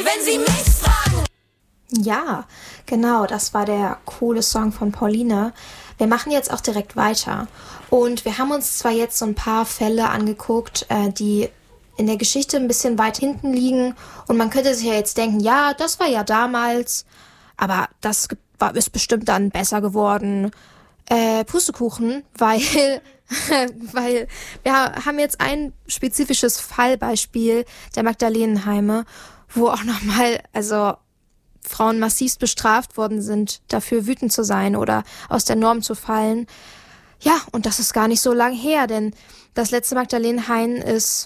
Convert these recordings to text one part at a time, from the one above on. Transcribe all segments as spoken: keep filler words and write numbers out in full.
wenn sie mich fragen. Ja, genau, das war der coole Song von Pauline. Wir machen jetzt auch direkt weiter. Und wir haben uns zwar jetzt so ein paar Fälle angeguckt, äh, die in der Geschichte ein bisschen weit hinten liegen. Und man könnte sich ja jetzt denken, ja, das war ja damals, aber das war, ist bestimmt dann besser geworden. Äh, Pustekuchen, weil, weil wir haben jetzt ein spezifisches Fallbeispiel der Magdalenenheime, wo auch nochmal, also Frauen massivst bestraft worden sind, dafür wütend zu sein oder aus der Norm zu fallen. Ja, und das ist gar nicht so lang her, denn das letzte Magdalenenheim ist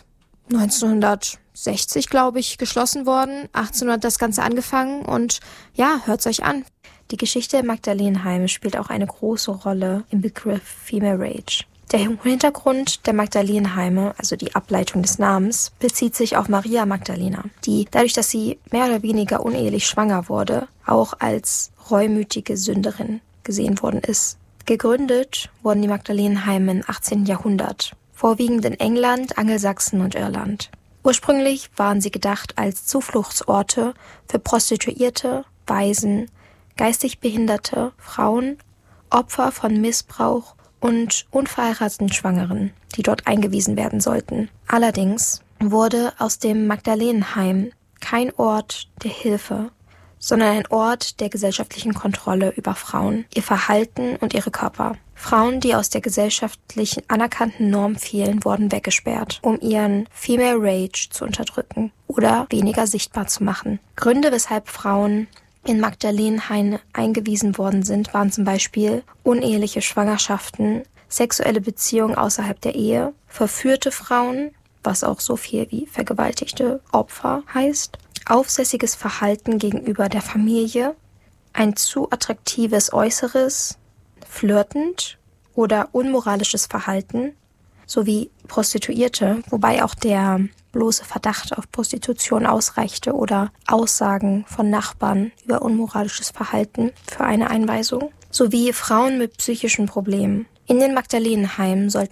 neunzehnhundertsechzig, glaube ich, geschlossen worden. achtzehnhundert das Ganze angefangen und ja, hört's euch an. Die Geschichte der Magdalenenheime spielt auch eine große Rolle im Begriff Female Rage. Der Hintergrund der Magdalenenheime, also die Ableitung des Namens, bezieht sich auf Maria Magdalena, die, dadurch, dass sie mehr oder weniger unehelich schwanger wurde, auch als reumütige Sünderin gesehen worden ist. Gegründet wurden die Magdalenenheime im achtzehnten Jahrhundert, vorwiegend in England, Angelsachsen und Irland. Ursprünglich waren sie gedacht als Zufluchtsorte für Prostituierte, Waisen, geistig behinderte Frauen, Opfer von Missbrauch und unverheirateten Schwangeren, die dort eingewiesen werden sollten. Allerdings wurde aus dem Magdalenenheim kein Ort der Hilfe, sondern ein Ort der gesellschaftlichen Kontrolle über Frauen, ihr Verhalten und ihre Körper. Frauen, die aus der gesellschaftlich anerkannten Norm fielen, wurden weggesperrt, um ihren Female Rage zu unterdrücken oder weniger sichtbar zu machen. Gründe, weshalb Frauen in Magdalenenheime eingewiesen worden sind, waren zum Beispiel uneheliche Schwangerschaften, sexuelle Beziehungen außerhalb der Ehe, verführte Frauen, was auch so viel wie vergewaltigte Opfer heißt, aufsässiges Verhalten gegenüber der Familie, ein zu attraktives Äußeres, flirtend oder unmoralisches Verhalten, sowie Prostituierte, wobei auch der bloße Verdacht auf Prostitution ausreichte oder Aussagen von Nachbarn über unmoralisches Verhalten für eine Einweisung, sowie Frauen mit psychischen Problemen. In den Magdalenenheimen sollten